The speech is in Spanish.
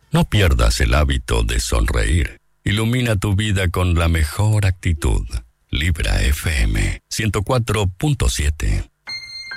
No pierdas el hábito de sonreír. Ilumina tu vida con la mejor actitud. Libra FM 104.7.